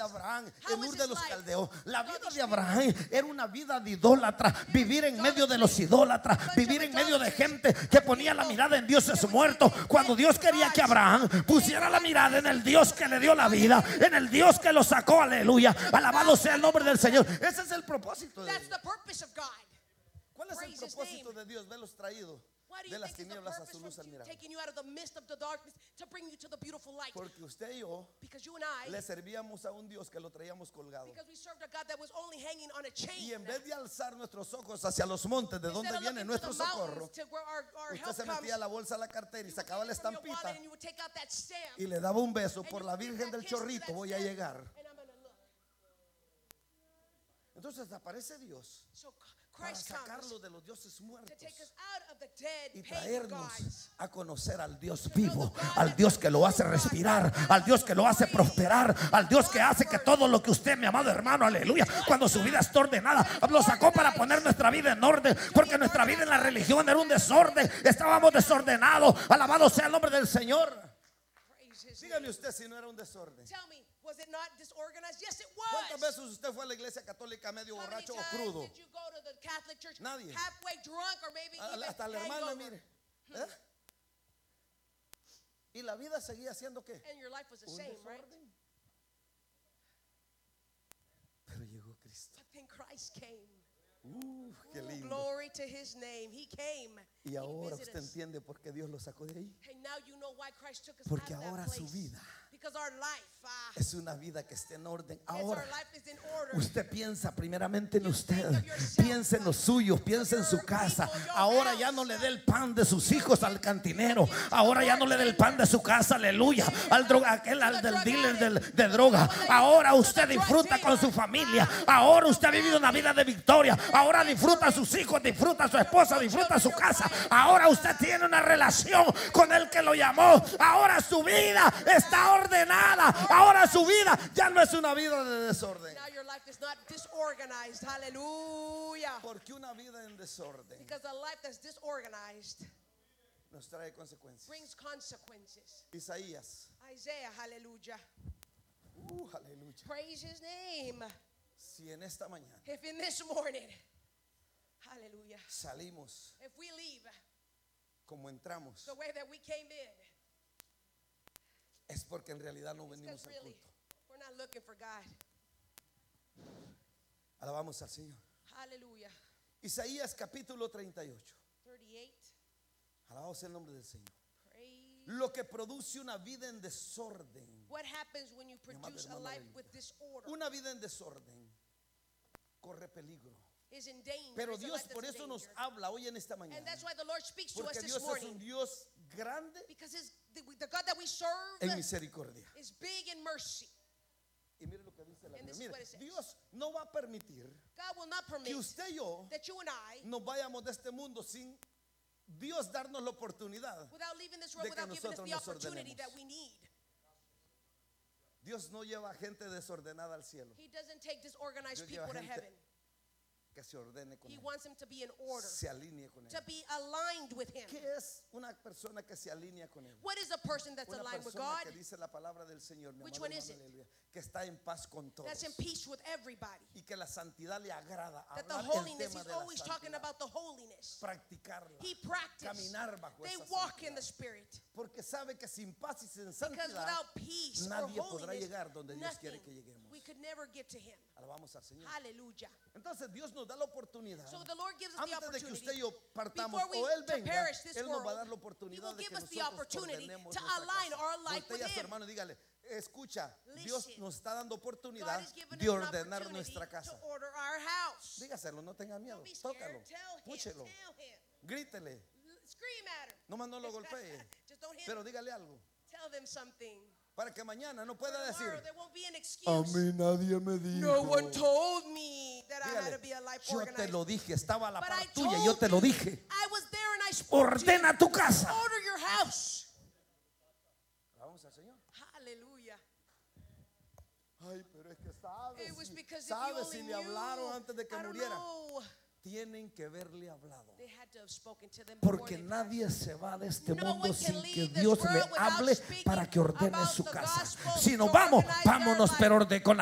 Abraham en Ur de los Caldeos. La vida de Abraham era una vida de idólatra. Vivir en medio de los idólatras, vivir en medio de gente que ponía la mirada en dioses muertos, cuando Dios quería que Abraham pusiera la mirada en el Dios que le dio la vida, en el Dios que lo sacó. Aleluya, alabado sea el nombre del Señor. Ese es el propósito de Dios. ¿Cuál es el propósito de Dios? Verlos traídos de las tinieblas a su luz admirable. Porque usted y yo le servíamos a un Dios que lo traíamos colgado. Y en vez de alzar nuestros ojos hacia los montes de donde viene nuestro socorro, usted se metía la bolsa a la cartera y sacaba la estampita y le daba un beso. Por la Virgen del Chorrito voy a llegar. Entonces aparece Dios para sacarlo de los dioses muertos y traernos a conocer al Dios vivo, al Dios que lo hace respirar, al Dios que lo hace prosperar, al Dios que hace que todo lo que usted, mi amado hermano, aleluya, cuando su vida está ordenada, lo sacó para poner nuestra vida en orden, porque nuestra vida en la religión era un desorden, estábamos desordenados. Alabado sea el nombre del Señor. Dígame usted si no era un desorden. Was it not disorganized? Yes, it was. ¿Cuántas veces usted fue a la iglesia católica medio borracho o crudo? Did you go to the Catholic Church Nadie. halfway drunk or maybe even Hasta la hermana, hangover? mire. Y la vida seguía siendo ¿qué? And your life was the Un same, right? desorden. Pero llegó Cristo. But then Christ came. Qué lindo. Glory to his name. He came. Y ahora He visited usted us. entiende por qué Dios lo sacó de ahí. And now you know why Christ took us Porque out of ahora that su place. vida Because our life es una vida que está en orden. our Ahora life is in order. usted piensa primeramente en usted, piensa en los suyos, piensa en su casa. Ahora ya no le dé el pan de sus hijos al cantinero. Ahora ya no le dé el pan de su casa, aleluya, al del dealer de droga. Ahora usted disfruta con su familia. Ahora usted ha vivido una vida de victoria. Ahora disfruta a sus hijos, disfruta a su esposa, disfruta a su casa. Ahora usted tiene una relación con el que lo llamó. Ahora su vida está ordenada. Ahora su vida ya no es una vida de desorden. Now your life is not disorganized. Hallelujah. Porque una vida en desorden Because a life that's disorganized nos trae consecuencias. brings consequences. Isaías, Isaiah, hallelujah. aleluya. Praise his name. Si en esta mañana If in this morning, hallelujah, salimos if we leave como entramos, the way that we came in, es porque en realidad no it's venimos because al really culto. we're not looking for God. Alabamos al Señor. Hallelujah. Isaías capítulo 38. 38. Alabado sea el nombre del Señor. Praise. Lo que produce una vida en desorden. What happens when you Mi amado produce a hermano life David. with disorder? Una vida en desorden corre peligro. Is in danger. Pero It's a Dios life that's por in eso nos danger. habla hoy en esta And mañana. that's why the Lord speaks to us Porque this Dios es morning. un Dios grande Because the God that we serve en misericordia. is big in mercy. Y mire lo que dice la And this Biblia. is what Mire, it says. Dios no va a permitir God will not permit que usted y yo that you and I, nos vayamos de este mundo sin Dios darnos la oportunidad. without leaving this de world, que without giving us nosotros the nos opportunity ordenemos. that we need. Dios no lleva a gente desordenada al cielo. He doesn't take disorganized Dios lleva people to gente heaven. que se ordene con He Él, wants them to be in order, se alinee con to Él. be aligned with Him. ¿Qué es una persona que se alinea con Él? What is a person that's Una aligned with persona God? que dice la palabra del Señor, mi Which amado one is hermano, it? aleluya, que está en paz con todos That's in peace with everybody. y que la santidad le agrada. That the Hablar el holiness, tema He's de la always talking santidad, about the holiness. practicarla, He practiced. caminar bajo They esa walk in the santidad. Spirit. Porque sabe que sin paz y sin Because santidad without peace or nadie podrá holiness, llegar donde Dios quiere nothing, que lleguemos. we could never get to Him. Alabamos al Señor. Hallelujah. Entonces Dios nos da la oportunidad. So the Lord gives us the Antes de que opportunity. usted y yo partamos Before we o Él to venga, perish this Él nos va a world, dar la He oportunidad will de give que us the nosotros opportunity ordenemos to nuestra align casa. our life Voltea with a su Him. hermano y dígale, escucha, Dios Listen. nos está dando oportunidad God is giving de us an ordenar opportunity nuestra casa. to order our house. Dígaselo, no tenga miedo, Don't be scared. tócalo, Tell Him. púchelo, Tell Him. grítele, Scream at Him. nomás no lo golpee, Just don't hit pero him. dígale algo Tell them something. para que mañana no pueda decir, Tomorrow there won't be an a excuse. mí nadie me dijo. No one told me that I had Dígale, to be a life yo te organized. lo dije, estaba a la But par I tuya, told yo te lo you. dije. I was there and I spoke to you. Ordena tu casa. Order your house. Vamos al Señor. Hallelujah. Ay, pero es que sabes, It was because if sabes you si only le hablaron knew, antes de que I don't muriera. know. Tienen que haberle hablado. They had to have spoken to them before Porque they nadie se va de este No mundo one sin can que leave this Dios le world without hable speaking para que ordene about su the casa. gospel Si nos to vamos, organize their vámonos, life. pero con la